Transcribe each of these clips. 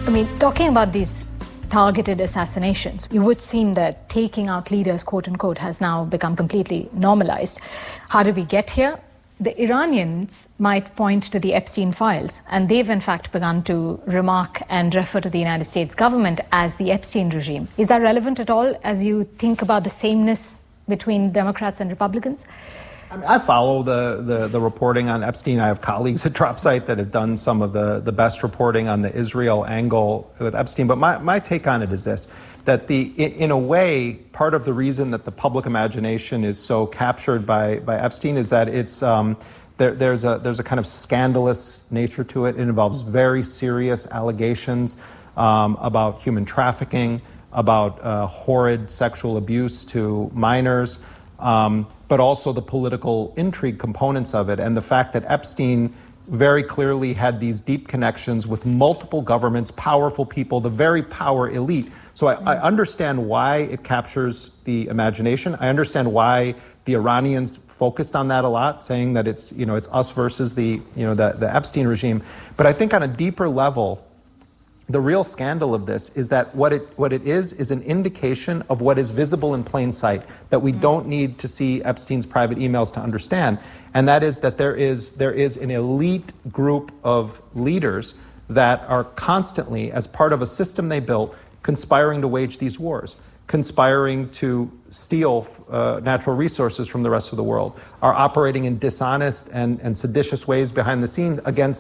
I mean, talking about these targeted assassinations, it would seem that taking out leaders, quote unquote, has now become completely normalized. How did we get here? The Iranians might point to the Epstein files, and they've in fact begun to remark and refer to the United States government as the Epstein regime. Is that relevant at all as you think about the sameness between Democrats and Republicans? I follow the reporting on Epstein. I have colleagues at DropSite that have done some of the best reporting on the Israel angle with Epstein. But my take on it is this, that in a way, part of the reason that the public imagination is so captured by Epstein is that it's there's a kind of scandalous nature to it. It involves very serious allegations about human trafficking, about horrid sexual abuse to minors, but also the political intrigue components of it, and the fact that Epstein very clearly had these deep connections with multiple governments, powerful people, the very power elite. So I understand why it captures the imagination. I understand why the Iranians focused on that a lot, saying that it's us versus the Epstein regime. But I think on a deeper level, the real scandal of this is that what it is an indication of what is visible in plain sight, that we don't need to see Epstein's private emails to understand, and that is that there is an elite group of leaders that are constantly, as part of a system they built, conspiring to wage these wars, conspiring to steal natural resources from the rest of the world, are operating in dishonest and seditious ways behind the scenes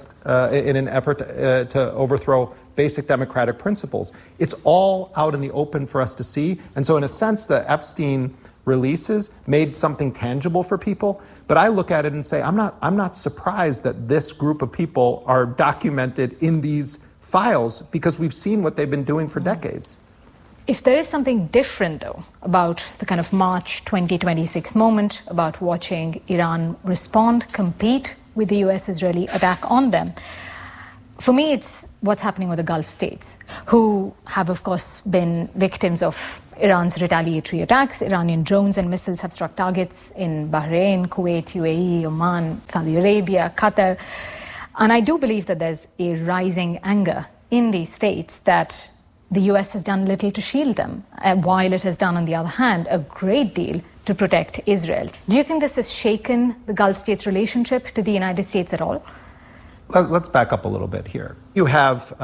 in an effort to overthrow basic democratic principles. It's all out in the open for us to see. And so in a sense, the Epstein releases made something tangible for people. But I look at it and say, I'm not surprised that this group of people are documented in these files, because we've seen what they've been doing for decades. If there is something different, though, about the kind of March 2026 moment, about watching Iran respond, compete with the US-Israeli attack on them, for me, it's what's happening with the Gulf states, who have, of course, been victims of Iran's retaliatory attacks. Iranian drones and missiles have struck targets in Bahrain, Kuwait, UAE, Oman, Saudi Arabia, Qatar. And I do believe that there's a rising anger in these states that the US has done little to shield them, while it has done, on the other hand, a great deal to protect Israel. Do you think this has shaken the Gulf states' relationship to the United States at all? Let's back up a little bit here. You have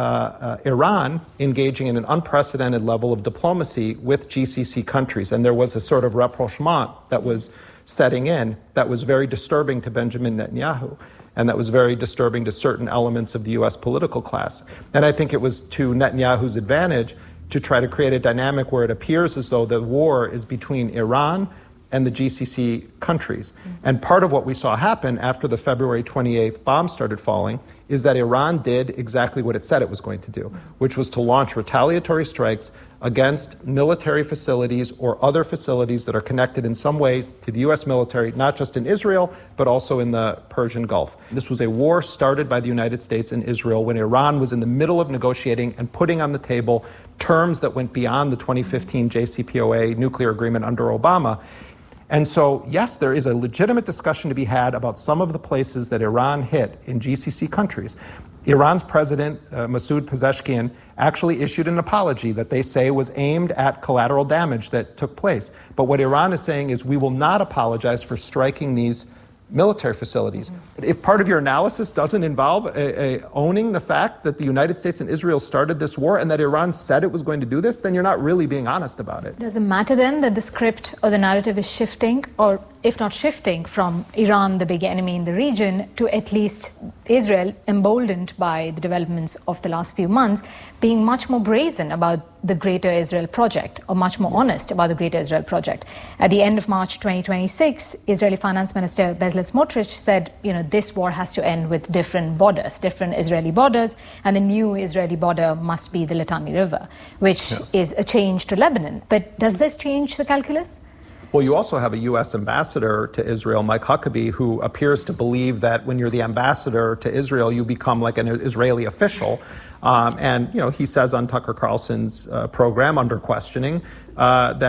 Iran engaging in an unprecedented level of diplomacy with GCC countries, and there was a sort of rapprochement that was setting in that was very disturbing to Benjamin Netanyahu, and that was very disturbing to certain elements of the U.S. political class. And I think it was to Netanyahu's advantage to try to create a dynamic where it appears as though the war is between Iran and the GCC countries. And part of what we saw happen after the February 28th bombs started falling is that Iran did exactly what it said it was going to do, which was to launch retaliatory strikes against military facilities or other facilities that are connected in some way to the U.S. military, not just in Israel, but also in the Persian Gulf. This was a war started by the United States and Israel when Iran was in the middle of negotiating and putting on the table terms that went beyond the 2015 JCPOA nuclear agreement under Obama. And so, yes, there is a legitimate discussion to be had about some of the places that Iran hit in GCC countries. Iran's president, Masoud Pezeshkian, actually issued an apology that they say was aimed at collateral damage that took place. But what Iran is saying is we will not apologize for striking these military facilities. If part of your analysis doesn't involve owning the fact that the United States and Israel started this war and that Iran said it was going to do this, then you're not really being honest about it. Does it matter then that the script or the narrative is shifting, or if not shifting, from Iran, the big enemy in the region, to at least Israel, emboldened by the developments of the last few months, being much more brazen about the Greater Israel Project, or much more honest about the Greater Israel Project? At the end of March 2026, Israeli Finance Minister Bezalel Smotrich said, this war has to end with different borders, different Israeli borders, and the new Israeli border must be the Litani River, which is a change to Lebanon. But does this change the calculus? Well, you also have a U.S. ambassador to Israel, Mike Huckabee, who appears to believe that when you're the ambassador to Israel, you become like an Israeli official. And he says on Tucker Carlson's program, Under Questioning, that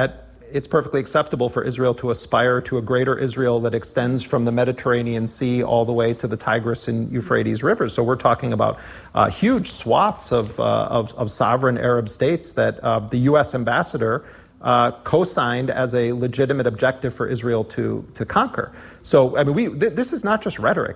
it's perfectly acceptable for Israel to aspire to a greater Israel that extends from the Mediterranean Sea all the way to the Tigris and Euphrates rivers. So we're talking about huge swaths of sovereign Arab states that the U.S. ambassador co-signed as a legitimate objective for Israel to conquer. So, I mean, this is not just rhetoric.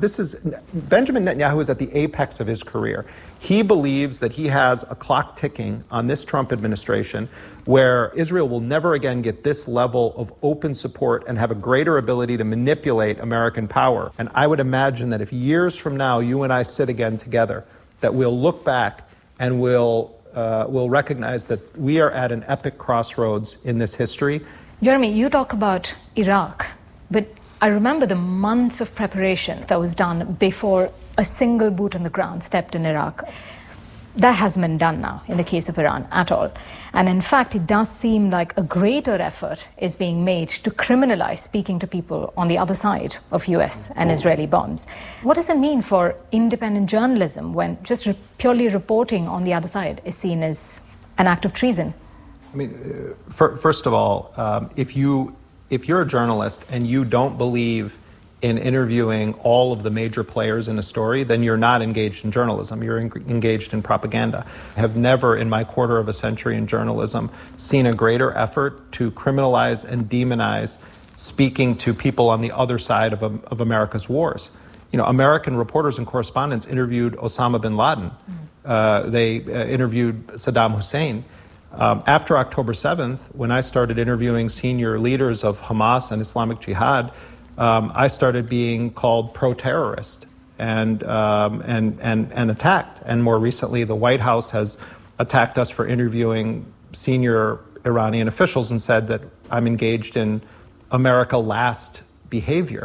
Benjamin Netanyahu is at the apex of his career. He believes that he has a clock ticking on this Trump administration where Israel will never again get this level of open support and have a greater ability to manipulate American power. And I would imagine that if years from now you and I sit again together, that we'll look back and we'll recognize that we are at an epic crossroads in this history. Jeremy, you talk about Iraq, but I remember the months of preparation that was done before a single boot on the ground stepped in Iraq. That hasn't been done now in the case of Iran at all. And in fact, it does seem like a greater effort is being made to criminalize speaking to people on the other side of US and Israeli bombs. What does it mean for independent journalism when just purely reporting on the other side is seen as an act of treason? I mean, first of all, if you're a journalist and you don't believe in interviewing all of the major players in a story, then you're not engaged in journalism. You're engaged in propaganda. I have never in my quarter of a century in journalism seen a greater effort to criminalize and demonize speaking to people on the other side of America's wars. You know, American reporters and correspondents interviewed Osama bin Laden. They interviewed Saddam Hussein. After October 7th, when I started interviewing senior leaders of Hamas and Islamic Jihad, I started being called pro-terrorist and attacked. And more recently, the White House has attacked us for interviewing senior Iranian officials and said that I'm engaged in America last behavior.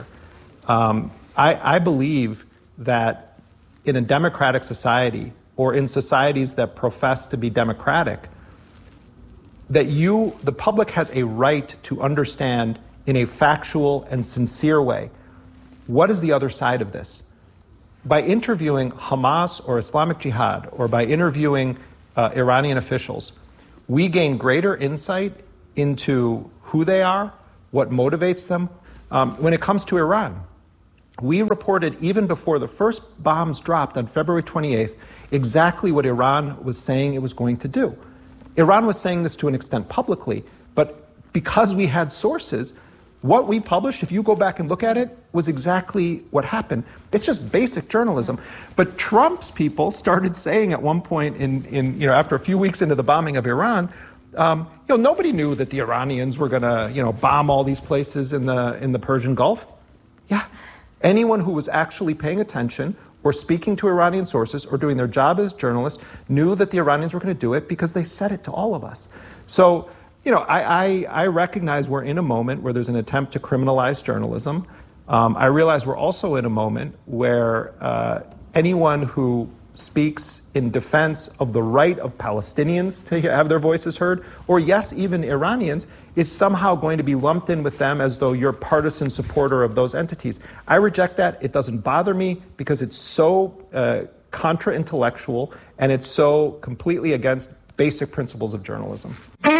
I believe that in a democratic society or in societies that profess to be democratic, that the public has a right to understand in a factual and sincere way, what is the other side of this? By interviewing Hamas or Islamic Jihad, or by interviewing Iranian officials, we gain greater insight into who they are, what motivates them. When it comes to Iran, we reported even before the first bombs dropped on February 28th, exactly what Iran was saying it was going to do. Iran was saying this to an extent publicly, but because we had sources, what we published, if you go back and look at it, was exactly what happened. It's just basic journalism. But Trump's people started saying at one point after a few weeks into the bombing of Iran, nobody knew that the Iranians were going to, bomb all these places in the Persian Gulf. Yeah. Anyone who was actually paying attention or speaking to Iranian sources or doing their job as journalists knew that the Iranians were going to do it because they said it to all of us. So, I recognize we're in a moment where there's an attempt to criminalize journalism. I realize we're also in a moment where anyone who speaks in defense of the right of Palestinians to have their voices heard, or yes, even Iranians, is somehow going to be lumped in with them as though you're a partisan supporter of those entities. I reject that. It doesn't bother me because it's so contra-intellectual and it's so completely against basic principles of journalism.